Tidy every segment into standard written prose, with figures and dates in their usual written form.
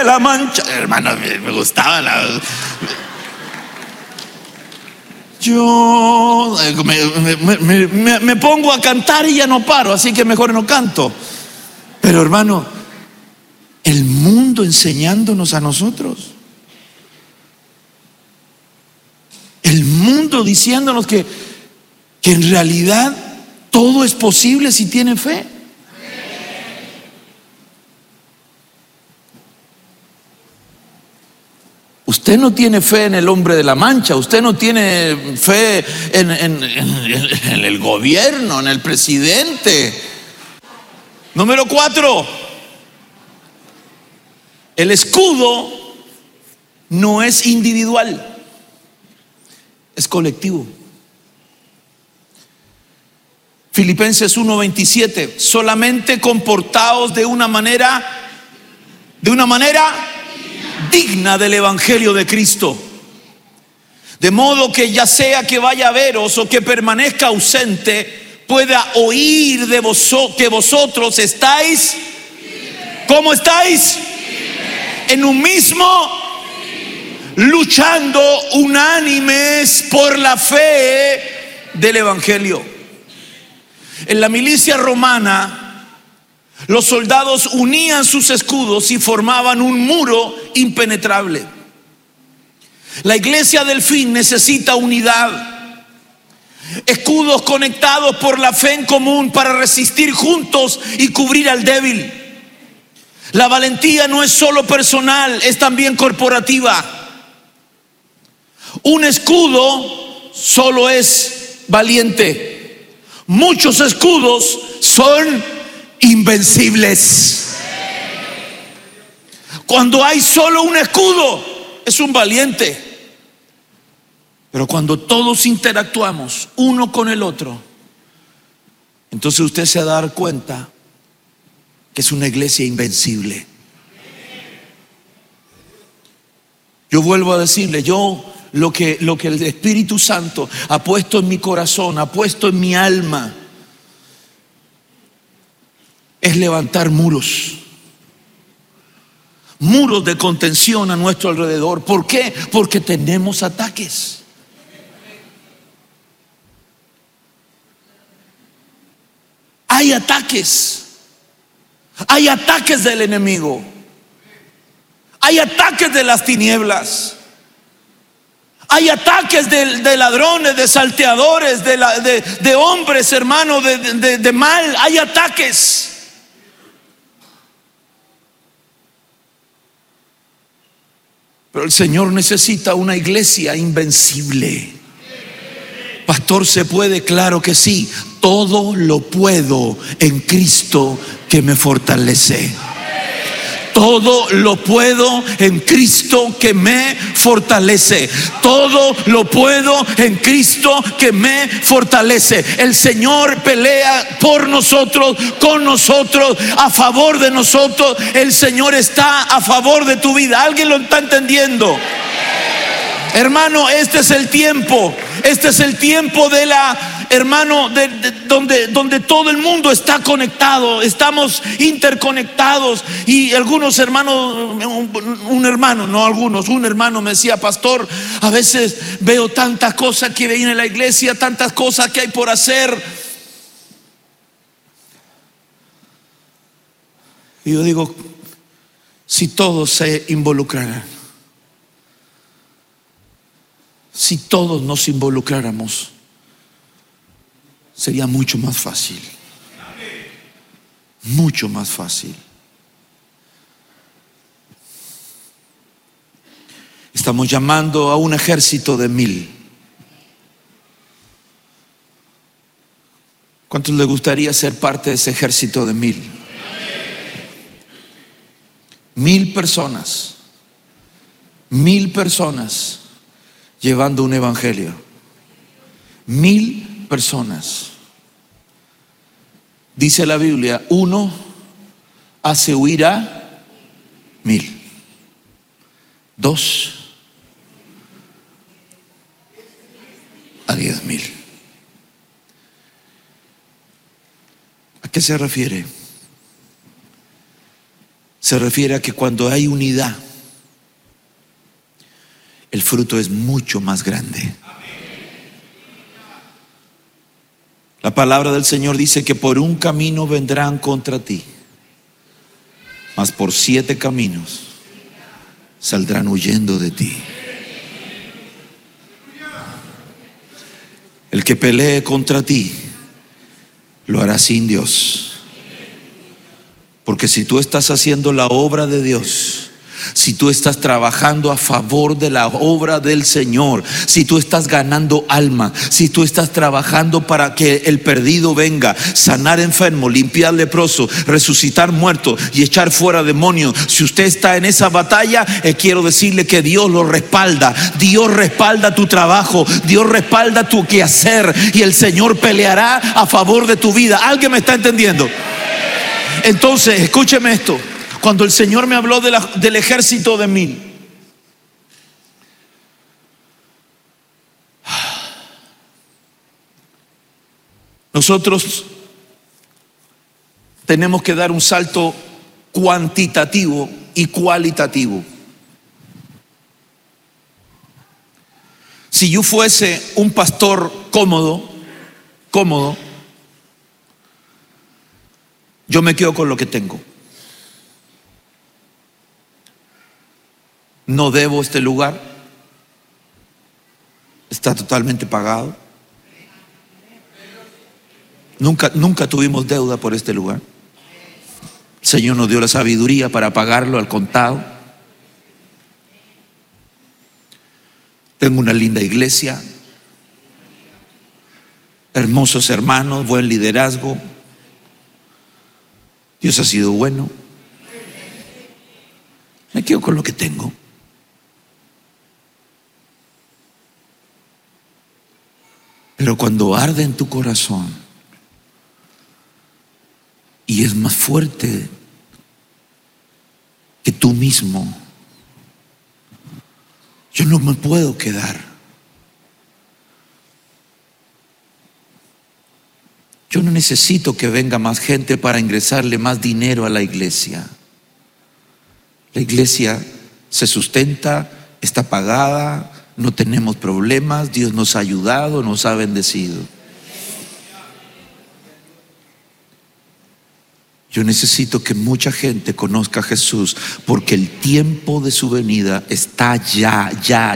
la Mancha. Hermano, me gustaba yo me pongo a cantar y ya no paro, así que mejor no canto. Pero hermano, el mundo enseñándonos a nosotros, el mundo diciéndonos que en realidad todo es posible si tienen fe. Usted no tiene fe en el hombre de la Mancha, usted no tiene fe en el gobierno, en el presidente. Número 4, el escudo no es individual, es colectivo. Filipenses 1:27, solamente comportaos de una manera digna del evangelio de Cristo, de modo que ya sea que vaya a veros o que permanezca ausente, pueda oír de que vosotros estáis, ¿cómo estáis? En un mismo, luchando unánimes por la fe del evangelio. En la milicia romana, los soldados unían sus escudos y formaban un muro impenetrable. La iglesia del fin necesita unidad, escudos conectados por la fe en común para resistir juntos y cubrir al débil. La valentía no es solo personal, es también corporativa. Un escudo solo es valiente. Muchos escudos son invencibles. Cuando hay solo un escudo, es un valiente. Pero cuando todos interactuamos uno con el otro, entonces usted se va a dar cuenta que es una iglesia invencible. Yo vuelvo a decirle, lo que el Espíritu Santo ha puesto en mi corazón, ha puesto en mi alma, es levantar muros de contención a nuestro alrededor. ¿Por qué? Porque tenemos ataques. Hay ataques del enemigo, hay ataques de las tinieblas, hay ataques de ladrones, de salteadores, de hombres, hermanos, de mal. Hay ataques. Pero el Señor necesita una iglesia invencible. Pastor, ¿se puede? Claro que sí. Todo lo puedo en Cristo que me fortalece. Todo lo puedo en Cristo que me fortalece. Todo lo puedo en Cristo que me fortalece. El Señor pelea por nosotros, con nosotros, a favor de nosotros. El Señor está a favor de tu vida. ¿Alguien lo está entendiendo? Hermano, este es el tiempo. Este es el tiempo de la, hermano, donde todo el mundo está conectado. Estamos interconectados. Y algunos hermanos, un hermano me decía: pastor, a veces veo tantas cosas que vienen en la iglesia, tantas cosas que hay por hacer. Y yo digo, si todos se involucraran, si todos nos involucráramos, sería mucho más fácil. Mucho más fácil. Estamos llamando a un ejército de 1000. ¿Cuántos les gustaría ser parte de ese ejército de 1000? 1000 personas. 1000 personas llevando un evangelio. 1000 personas. Dice la Biblia, uno hace huir a 1000. 2 a 10,000. ¿A qué se refiere? se refiere a que cuando hay unidad, el fruto es mucho más grande. La palabra del Señor dice que por un camino vendrán contra ti, mas por 7 caminos saldrán huyendo de ti. El que pelee contra ti lo hará sin Dios. Porque si tú estás haciendo la obra de Dios, si tú estás trabajando a favor de la obra del Señor, si tú estás ganando alma, si tú estás trabajando para que el perdido venga, sanar enfermo, limpiar leproso, resucitar muerto y echar fuera demonios, si usted está en esa batalla, quiero decirle que Dios lo respalda. Dios respalda tu trabajo, Dios respalda tu quehacer, y el Señor peleará a favor de tu vida. ¿Alguien me está entendiendo? Entonces, escúcheme esto. Cuando el Señor me habló del ejército de 1000, nosotros tenemos que dar un salto cuantitativo y cualitativo. Si yo fuese un pastor cómodo, yo me quedo con lo que tengo. No debo este lugar, está totalmente pagado. Nunca tuvimos deuda por este lugar. El Señor nos dio la sabiduría para pagarlo al contado. Tengo una linda iglesia, hermosos hermanos, buen liderazgo. Dios ha sido bueno. Me quedo con lo que tengo. Pero cuando arde en tu corazón y es más fuerte que tú mismo, yo no me puedo quedar. Yo no necesito que venga más gente para ingresarle más dinero a la iglesia. La iglesia se sustenta, está pagada, no tenemos problemas, Dios nos ha ayudado, nos ha bendecido. Yo necesito que mucha gente conozca a Jesús, porque el tiempo de su venida está ya.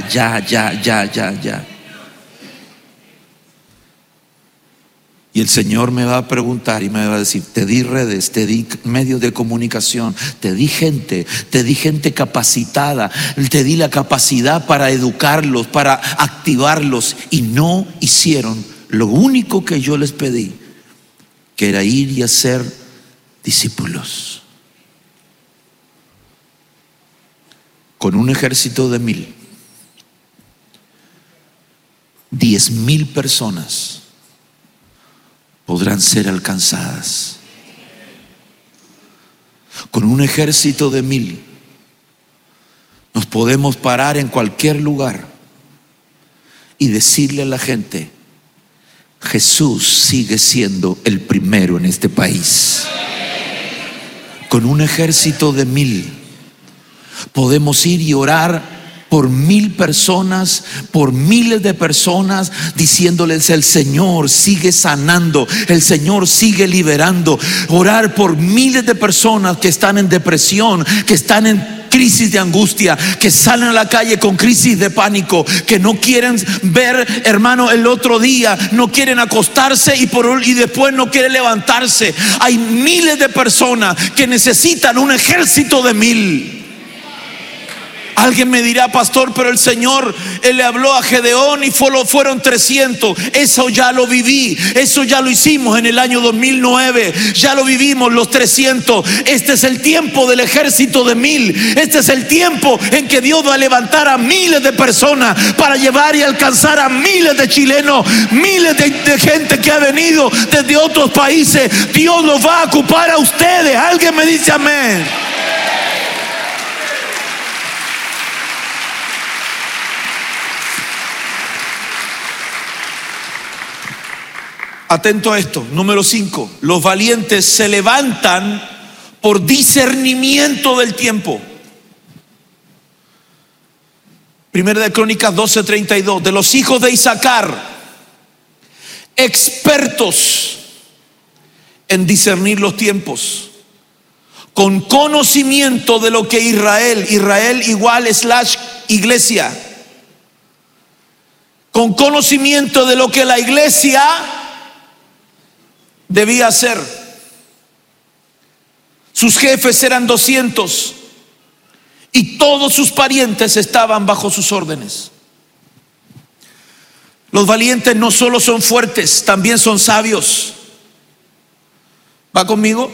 Y el Señor me va a preguntar y me va a decir: te di redes, te di medios de comunicación, te di gente capacitada, te di la capacidad para educarlos, para activarlos, y no hicieron lo único que yo les pedí, que era ir y hacer discípulos. Con un ejército de 1000, 10,000 personas podrán ser alcanzadas. Con un ejército de 1000 nos podemos parar en cualquier lugar y decirle a la gente: Jesús sigue siendo el primero en este país. Con un ejército de 1000 podemos ir y orar por 1000 personas, por miles de personas, diciéndoles: el Señor sigue sanando, el Señor sigue liberando. Orar por miles de personas que están en depresión, que están en crisis de angustia, que salen a la calle con crisis de pánico, que no quieren ver, hermano, el otro día, no quieren acostarse y después no quieren levantarse. Hay miles de personas que necesitan un ejército de 1000. Alguien me dirá: pastor, pero el Señor, Él le habló a Gedeón y fueron 300. Eso ya lo viví, eso ya lo hicimos en el año 2009. Ya lo vivimos, los 300. Este es el tiempo del ejército de 1000. Este es el tiempo en que Dios va a levantar a miles de personas para llevar y alcanzar a miles de chilenos, miles de gente que ha venido desde otros países. Dios los va a ocupar a ustedes. Alguien me dice amén. Atento a esto, número 5. Los valientes se levantan por discernimiento del tiempo. Primera de Crónicas 12:32, de los hijos de Isaacar, expertos en discernir los tiempos, con conocimiento de lo que Israel igual / iglesia, con conocimiento de lo que la iglesia debía hacer. Sus jefes eran 200 y todos sus parientes estaban bajo sus órdenes. Los valientes no solo son fuertes, también son sabios. ¿Va conmigo?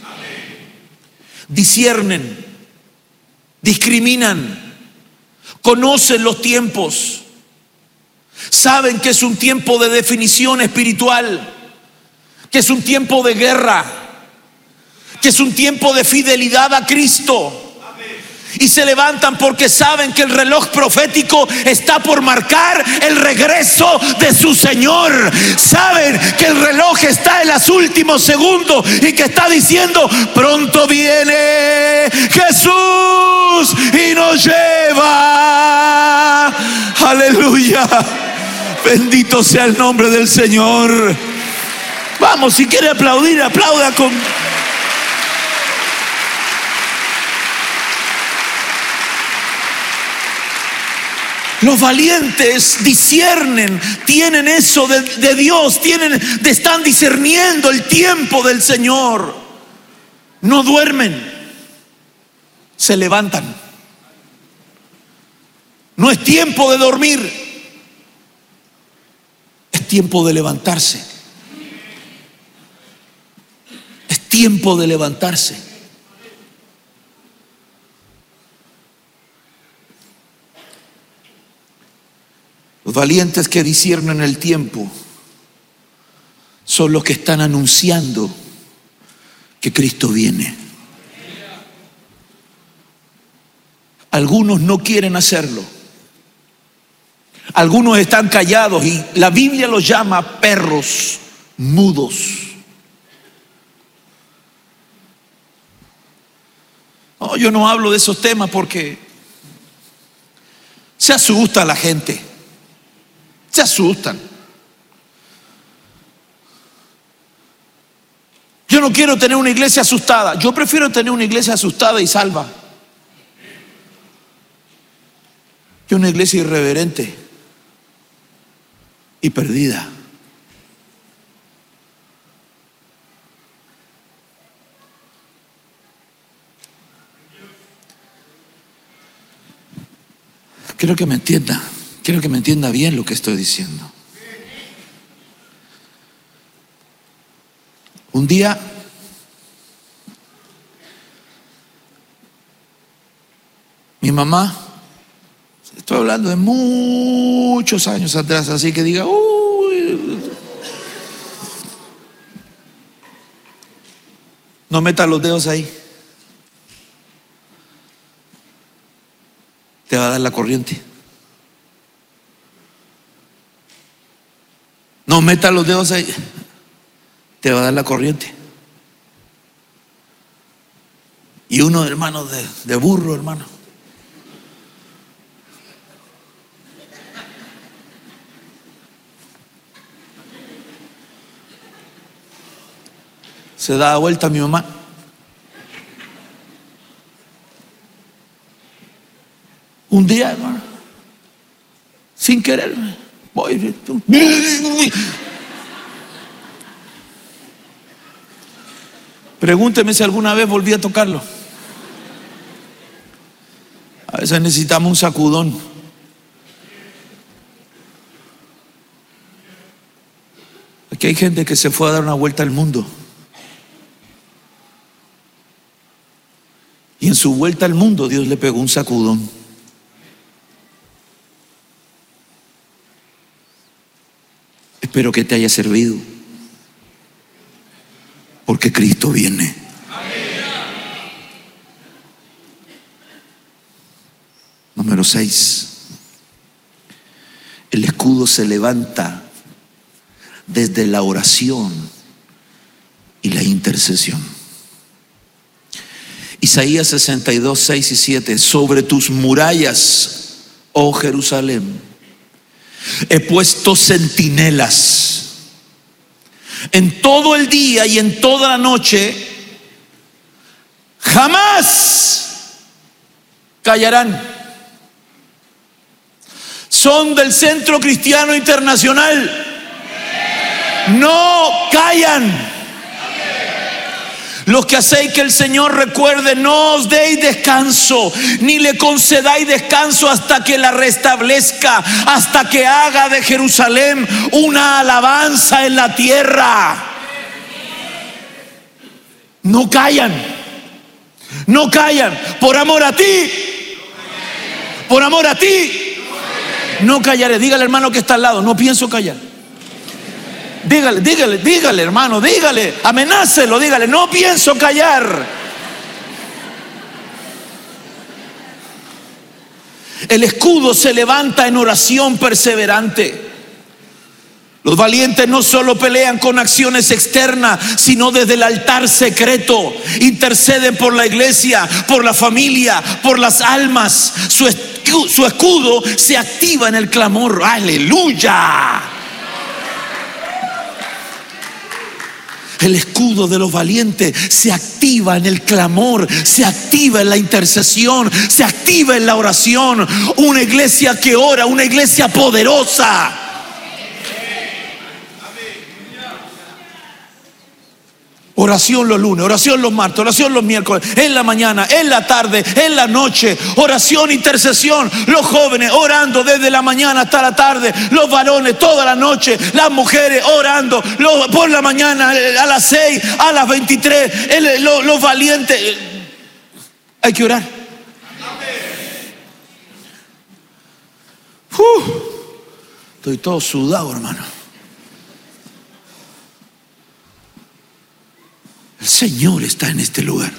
Disciernen, discriminan, conocen los tiempos, saben que es un tiempo de definición espiritual, que es un tiempo de guerra, que es un tiempo de fidelidad a Cristo. Y se levantan porque saben que el reloj profético está por marcar el regreso de su Señor. Saben que el reloj está en los últimos segundos y que está diciendo: pronto viene Jesús y nos lleva. Aleluya. Bendito sea el nombre del Señor. Vamos, si quiere aplaudir, aplauda con... Los valientes disciernen, tienen eso de Dios, están discerniendo el tiempo del Señor. No duermen, se levantan. No es tiempo de dormir, es tiempo de levantarse. Es tiempo de levantarse. Los valientes que disciernen el tiempo son los que están anunciando que Cristo viene. Algunos no quieren hacerlo. Algunos están callados y la Biblia los llama perros mudos. No, yo no hablo de esos temas porque se asusta la gente. Se asustan. Yo no quiero tener una iglesia asustada. Yo prefiero tener una iglesia asustada y salva que una iglesia irreverente y perdida. Quiero que me entienda. Quiero que me entienda bien lo que estoy diciendo. Un día mi mamá, estoy hablando de muchos años atrás, así que diga, uy, no meta los dedos ahí, te va a dar la corriente. No meta los dedos ahí, te va a dar la corriente. Y uno, hermano, de burro, hermano. Se da vuelta mi mamá. Un día, hermano, sin querer, voy. Pregúnteme si alguna vez volví a tocarlo. A veces necesitamos un sacudón. Aquí hay gente que se fue a dar una vuelta al mundo. Y en su vuelta al mundo Dios le pegó un sacudón. Espero que te haya servido, porque Cristo viene. Número 6. El escudo se levanta desde la oración y la intercesión. Isaías 62, 6 y 7. Sobre tus murallas, oh Jerusalén, he puesto centinelas. En todo el día y en toda la noche jamás callarán. Son del Centro Cristiano Internacional. No callan. Los que hacéis que el Señor recuerde, no os deis descanso, ni le concedáis descanso hasta que la restablezca, hasta que haga de Jerusalén una alabanza en la tierra. No callan, no callan. Por amor a ti, por amor a ti, no callaré. Dígale, hermano, que está al lado, no pienso callar. Dígale, hermano, dígale, amenácelo, dígale, no pienso callar. El escudo se levanta en oración perseverante. Los valientes no solo pelean con acciones externas, sino desde el altar secreto. Interceden por la iglesia, por la familia, por las almas. Su escudo se activa en el clamor. ¡Aleluya! El escudo de los valientes se activa en el clamor, se activa en la intercesión, se activa en la oración. Una iglesia que ora, una iglesia poderosa. Oración los lunes, oración los martes, oración los miércoles, en la mañana, en la tarde, en la noche. Oración, intercesión. Los jóvenes orando desde la mañana hasta la tarde. Los varones toda la noche. Las mujeres orando por la mañana a las 6, a las 23. Los valientes. Hay que orar. Estoy todo sudado, hermano. El Señor está en este lugar.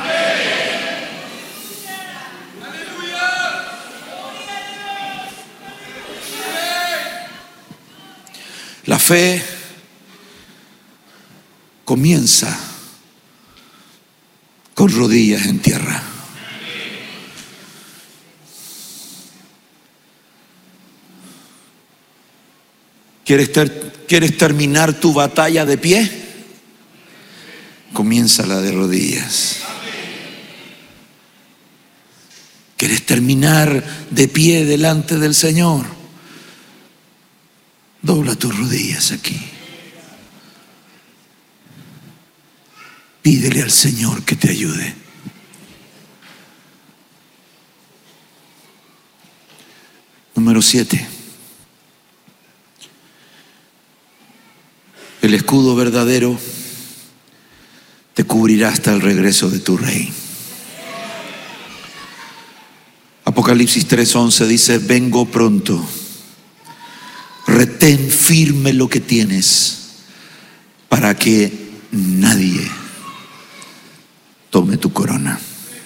La fe comienza con rodillas en tierra. ¿Quieres terminar tu batalla de pie? Comienza la de rodillas. ¿Quieres terminar de pie delante del Señor? Dobla tus rodillas aquí. Pídele al Señor que te ayude. Número 7. El escudo verdadero te cubrirá hasta el regreso de tu rey. Apocalipsis 3:11 dice: vengo pronto. Retén firme lo que tienes para que nadie tome tu corona.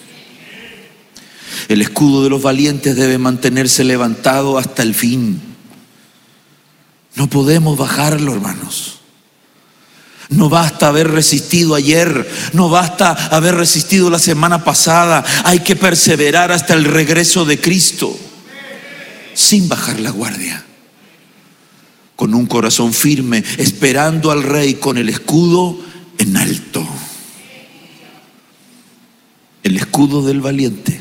El escudo de los valientes debe mantenerse levantado hasta el fin. No podemos bajarlo, hermanos. No basta haber resistido ayer, no basta haber resistido la semana pasada. Hay que perseverar hasta el regreso de Cristo, sin bajar la guardia, con un corazón firme, esperando al Rey con el escudo en alto. El escudo del valiente.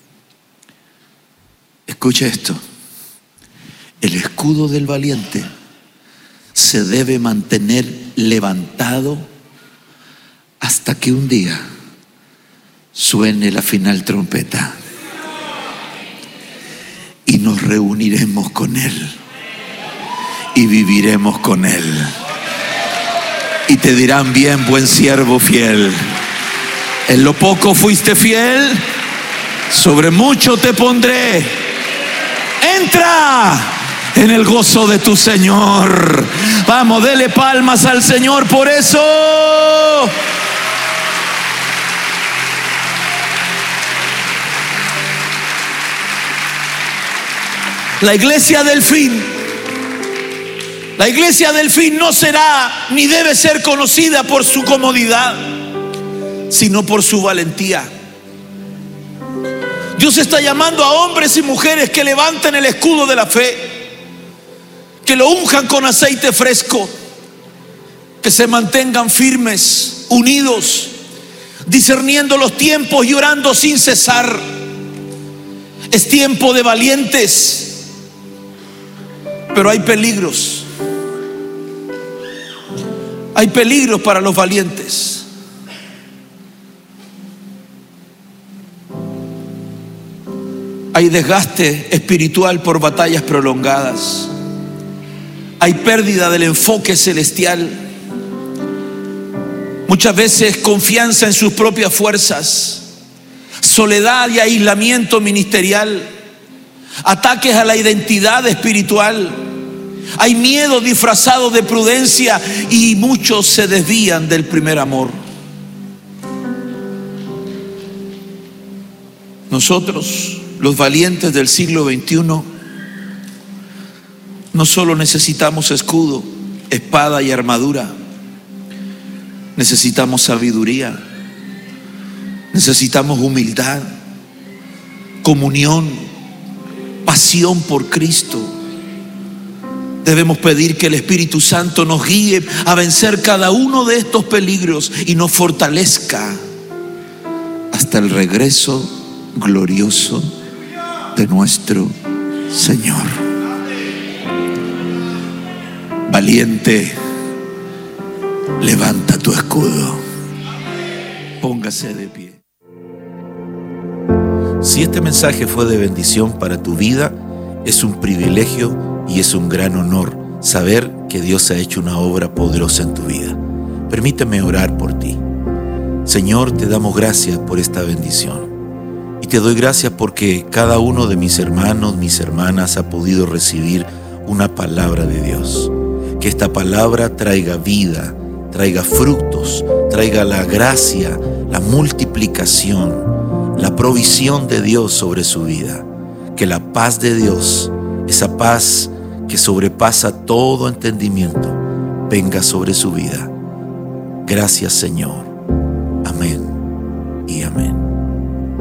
Escucha esto. El escudo del valiente se debe mantener levantado hasta que un día suene la final trompeta y nos reuniremos con Él y viviremos con Él. Y te dirán: bien, buen siervo fiel, en lo poco fuiste fiel, sobre mucho te pondré. Entra en el gozo de tu Señor. Vamos, dele palmas al Señor por eso. La iglesia del fin no será ni debe ser conocida por su comodidad, sino por su valentía. Dios está llamando a hombres y mujeres que levanten el escudo de la fe, que lo unjan con aceite fresco, que se mantengan firmes, unidos, discerniendo los tiempos y orando sin cesar. Es tiempo de valientes, pero hay peligros. Hay peligros para los valientes. Hay desgaste espiritual por batallas prolongadas. Hay pérdida del enfoque celestial. Muchas veces confianza en sus propias fuerzas, soledad y aislamiento ministerial, ataques a la identidad espiritual. Hay miedo disfrazado de prudencia y muchos se desvían del primer amor. Nosotros, los valientes del siglo XXI, no solo necesitamos escudo, espada y armadura, necesitamos sabiduría, necesitamos humildad, comunión, pasión por Cristo. Debemos pedir que el Espíritu Santo nos guíe a vencer cada uno de estos peligros y nos fortalezca hasta el regreso glorioso de nuestro Señor. Valiente, levanta tu escudo. Póngase de pie. Si este mensaje fue de bendición para tu vida, es un privilegio y es un gran honor saber que Dios ha hecho una obra poderosa en tu vida. Permíteme orar por ti. Señor, te damos gracias por esta bendición. Y te doy gracias porque cada uno de mis hermanos, mis hermanas ha podido recibir una palabra de Dios. Que esta palabra traiga vida, traiga frutos, traiga la gracia, la multiplicación, la provisión de Dios sobre su vida. Que la paz de Dios, esa paz que sobrepasa todo entendimiento, venga sobre su vida. Gracias, Señor. Amén y amén.